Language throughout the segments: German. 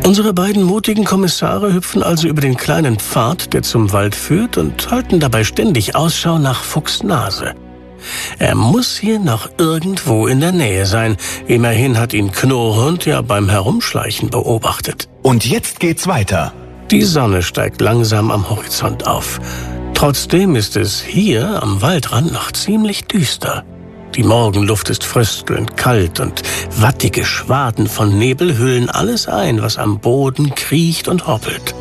Unsere beiden mutigen Kommissare hüpfen also über den kleinen Pfad, der zum Wald führt, und halten dabei ständig Ausschau nach Fuchs Nase. Er muss hier noch irgendwo in der Nähe sein. Immerhin hat ihn Knurrhund ja beim Herumschleichen beobachtet. Und jetzt geht's weiter. Die Sonne steigt langsam am Horizont auf. Trotzdem ist es hier am Waldrand noch ziemlich düster. Die Morgenluft ist fröstelnd kalt und wattige Schwaden von Nebel hüllen alles ein, was am Boden kriecht und hoppelt.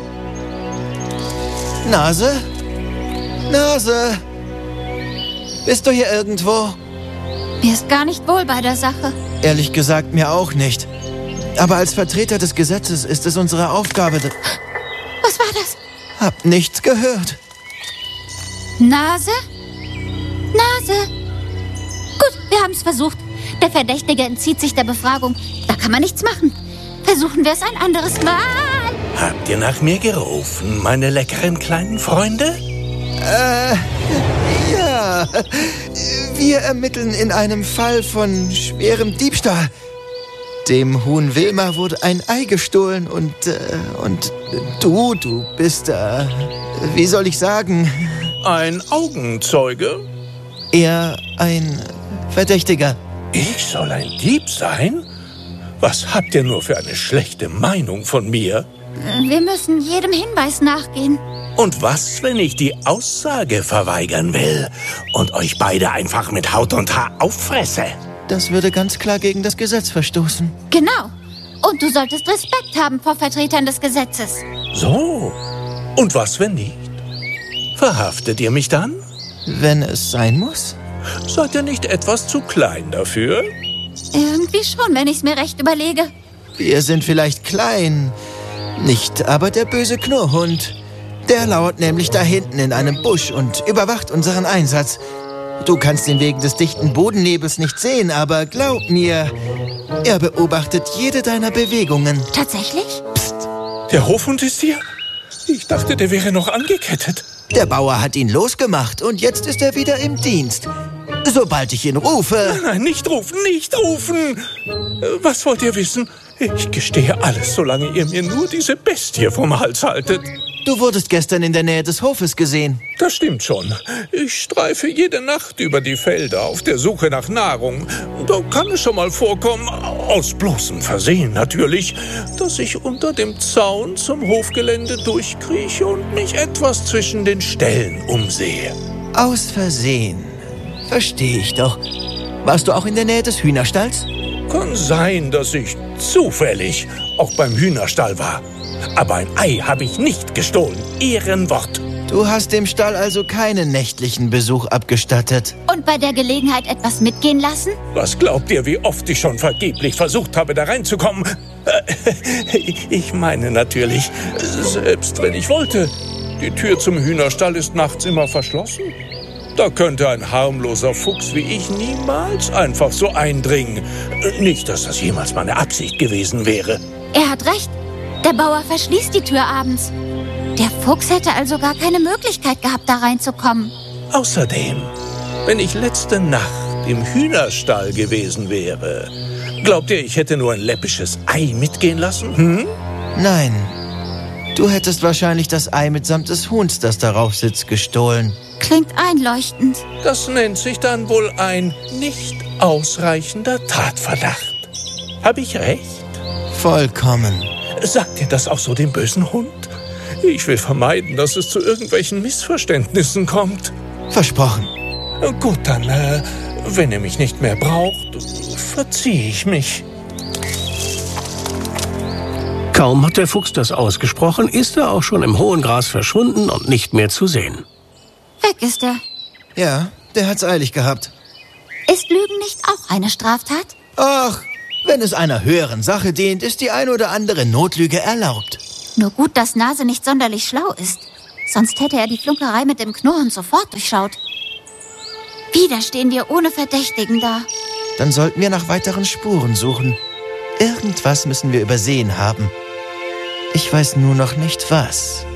Nase? Nase? Bist du hier irgendwo? Mir ist gar nicht wohl bei der Sache. Ehrlich gesagt, mir auch nicht. Aber als Vertreter des Gesetzes ist es unsere Aufgabe... Was war das? Hab nichts gehört. Nase? Nase? Gut, wir haben es versucht. Der Verdächtige entzieht sich der Befragung. Da kann man nichts machen. Versuchen wir es ein anderes Mal. Habt ihr nach mir gerufen, meine leckeren kleinen Freunde? Ja. Wir ermitteln in einem Fall von schwerem Diebstahl. Dem Huhn Wilma wurde ein Ei gestohlen und du bist, wie soll ich sagen? Ein Augenzeuge? Eher ein Verdächtiger. Ich soll ein Dieb sein? Was habt ihr nur für eine schlechte Meinung von mir? Wir müssen jedem Hinweis nachgehen. Und was, wenn ich die Aussage verweigern will und euch beide einfach mit Haut und Haar auffresse? Das würde ganz klar gegen das Gesetz verstoßen. Genau. Und du solltest Respekt haben vor Vertretern des Gesetzes. So. Und was, wenn nicht? Verhaftet ihr mich dann? Wenn es sein muss. Seid ihr nicht etwas zu klein dafür? Irgendwie schon, wenn ich es mir recht überlege. Wir sind vielleicht klein, nicht aber der böse Knurrhund. Der lauert nämlich da hinten in einem Busch und überwacht unseren Einsatz. Du kannst ihn wegen des dichten Bodennebels nicht sehen, aber glaub mir, er beobachtet jede deiner Bewegungen. Tatsächlich? Psst, der Hofhund ist hier? Ich dachte, der wäre noch angekettet. Der Bauer hat ihn losgemacht und jetzt ist er wieder im Dienst. Sobald ich ihn rufe... Nein, nicht rufen, nicht rufen! Was wollt ihr wissen? Ich gestehe alles, solange ihr mir nur diese Bestie vom Hals haltet. Du wurdest gestern in der Nähe des Hofes gesehen. Das stimmt schon. Ich streife jede Nacht über die Felder auf der Suche nach Nahrung. Da kann es schon mal vorkommen, aus bloßem Versehen natürlich, dass ich unter dem Zaun zum Hofgelände durchkrieche und mich etwas zwischen den Ställen umsehe. Aus Versehen. Verstehe ich doch. Warst du auch in der Nähe des Hühnerstalls? Kann sein, dass ich zufällig auch beim Hühnerstall war. Aber ein Ei habe ich nicht gestohlen. Ehrenwort. Du hast dem Stall also keinen nächtlichen Besuch abgestattet. Und bei der Gelegenheit etwas mitgehen lassen? Was glaubt ihr, wie oft ich schon vergeblich versucht habe, da reinzukommen? Ich meine natürlich, selbst wenn ich wollte. Die Tür zum Hühnerstall ist nachts immer verschlossen. Da könnte ein harmloser Fuchs wie ich niemals einfach so eindringen. Nicht, dass das jemals meine Absicht gewesen wäre. Er hat recht. Der Bauer verschließt die Tür abends. Der Fuchs hätte also gar keine Möglichkeit gehabt, da reinzukommen. Außerdem, wenn ich letzte Nacht im Hühnerstall gewesen wäre, glaubt ihr, ich hätte nur ein läppisches Ei mitgehen lassen? Nein. Du hättest wahrscheinlich das Ei mitsamt des Huhns, das darauf sitzt, gestohlen. Klingt einleuchtend. Das nennt sich dann wohl ein nicht ausreichender Tatverdacht. Habe ich recht? Vollkommen. Sagt ihr das auch so dem bösen Hund? Ich will vermeiden, dass es zu irgendwelchen Missverständnissen kommt. Versprochen. Gut, dann, wenn ihr mich nicht mehr braucht, verziehe ich mich. Kaum hat der Fuchs das ausgesprochen, ist er auch schon im hohen Gras verschwunden und nicht mehr zu sehen. Weg ist er. Ja, der hat's eilig gehabt. Ist Lügen nicht auch eine Straftat? Ach, wenn es einer höheren Sache dient, ist die ein oder andere Notlüge erlaubt. Nur gut, dass Nase nicht sonderlich schlau ist. Sonst hätte er die Flunkerei mit dem Knurren sofort durchschaut. Wieder stehen wir ohne Verdächtigen da. Dann sollten wir nach weiteren Spuren suchen. Irgendwas müssen wir übersehen haben. Ich weiß nur noch nicht was.